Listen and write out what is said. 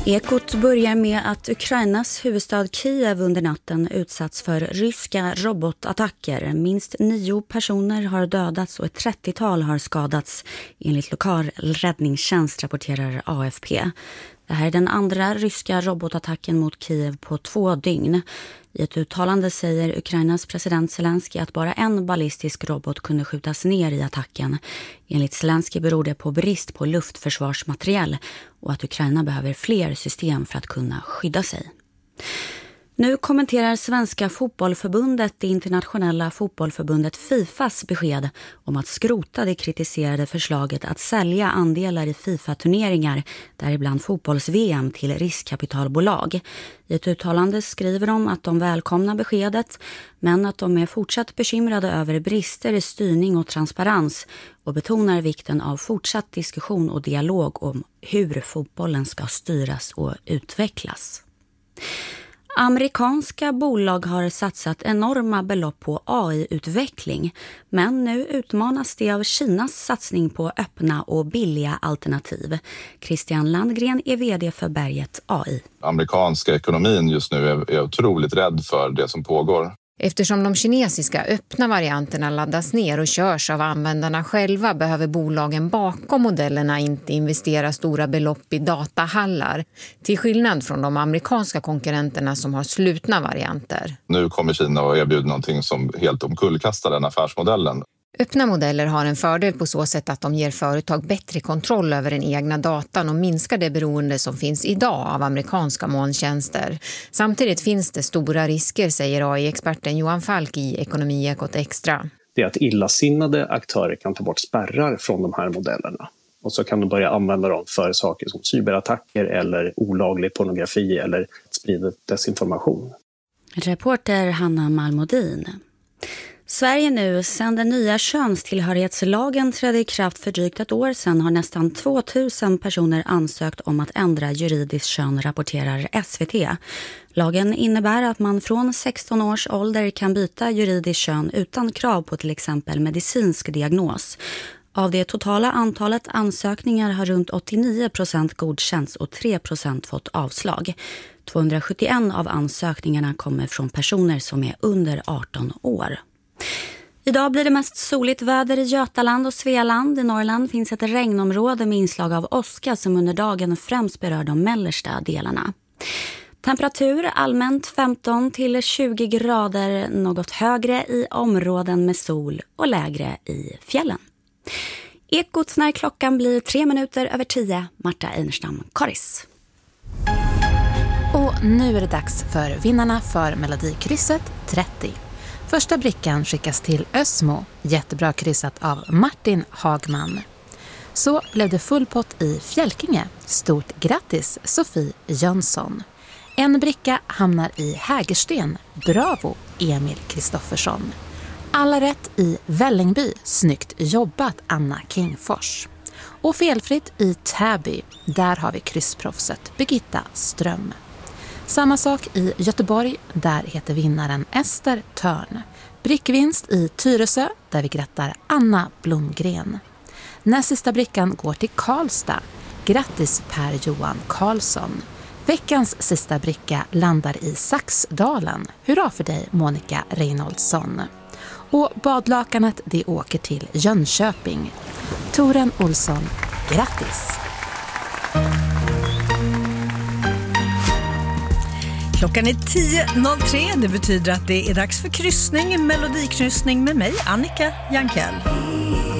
Ekot börjar med att Ukrainas huvudstad Kiev under natten utsatts för ryska robotattacker. Minst 9 personer har dödats och ett 30-tal har skadats, enligt lokal räddningstjänst, rapporterar AFP. Det här är den andra ryska robotattacken mot Kiev på 2 dygn. I ett uttalande säger Ukrainas president Zelensky att bara en ballistisk robot kunde skjutas ner i attacken. Enligt Zelensky beror det på brist på luftförsvarsmateriel och att Ukraina behöver fler system för att kunna skydda sig. Nu kommenterar Svenska fotbollförbundet det internationella fotbollförbundet FIFAs besked om att skrota det kritiserade förslaget att sälja andelar i FIFA-turneringar, däribland fotbolls-VM, till riskkapitalbolag. I ett uttalande skriver de att de välkomnar beskedet, men att de är fortsatt bekymrade över brister i styrning och transparens och betonar vikten av fortsatt diskussion och dialog om hur fotbollen ska styras och utvecklas. Amerikanska bolag har satsat enorma belopp på AI-utveckling, men nu utmanas det av Kinas satsning på öppna och billiga alternativ. Christian Landgren är vd för Berget AI. Amerikanska ekonomin just nu är otroligt rädd för det som pågår. Eftersom de kinesiska öppna varianterna laddas ner och körs av användarna själva behöver bolagen bakom modellerna inte investera stora belopp i datahallar, till skillnad från de amerikanska konkurrenterna som har slutna varianter. Nu kommer Kina att erbjuda någonting som helt omkullkastar den affärsmodellen. Öppna modeller har en fördel på så sätt att de ger företag bättre kontroll över den egna datan och minskar det beroende som finns idag av amerikanska molntjänster. Samtidigt finns det stora risker, säger AI-experten Johan Falk i Ekonomiekot Extra. Det är att illasinnade aktörer kan ta bort spärrar från de här modellerna. Och så kan de börja använda dem för saker som cyberattacker eller olaglig pornografi eller sprida desinformation. Reporter Hanna Malmodin. Sverige nu, sedan den nya könstillhörighetslagen trädde i kraft för drygt ett år sedan, har nästan 2000 personer ansökt om att ändra juridiskt kön, rapporterar SVT. Lagen innebär att man från 16 års ålder kan byta juridiskt kön utan krav på till exempel medicinsk diagnos. Av det totala antalet ansökningar har runt 89% godkänts och 3% fått avslag. 271 av ansökningarna kommer från personer som är under 18 år. Idag blir det mest soligt väder i Götaland och Svealand. I Norrland finns ett regnområde med inslag av åska som under dagen främst berör de mellersta delarna. Temperatur allmänt 15 till 20 grader, något högre i områden med sol och lägre i fjällen. Ekot när klockan blir 3 minuter över 10. Marta Einerstam, Karis. Och nu är det dags för vinnarna för Melodikrysset 30. Första brickan skickas till Ösmo, jättebra kryssat av Martin Hagman. Så blev det full pott i Fjälkinge. Stort grattis Sofie Jönsson. En bricka hamnar i Hägersten. Bravo Emil Kristoffersson. Alla rätt i Vällingby. Snyggt jobbat Anna Kingfors. Och felfritt i Täby. Där har vi kryssproffset Birgitta Ström. Samma sak i Göteborg, där heter vinnaren Ester Törn. Brickvinst i Tyresö, där vi grattar Anna Blomgren. Näst sista brickan går till Karlstad. Grattis Per-Johan Karlsson. Veckans sista bricka landar i Saxdalen. Hurra för dig Monica Reinoldsson. Och badlakanet det åker till Jönköping. Toren Olsson, grattis! Klockan är 10.03. Det betyder att det är dags för kryssning, melodikryssning med mig, Annika Jankell.